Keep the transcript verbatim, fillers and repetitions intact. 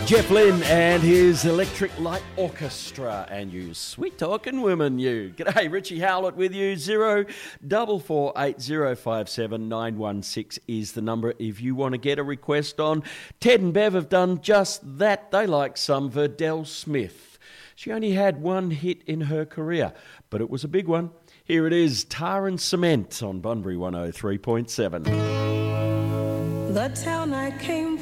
Jeff Lynne and his Electric Light Orchestra, and you sweet talking women, you. G'day, Richie Howlett with you. Zero double four eight zero five seven nine one six is the number if you want to get a request on. Ted and Bev have done just that. They like some Verdell Smith. She only had one hit in her career, but it was a big one. Here it is, Tar and Cement on Bunbury one oh three point seven. The town I came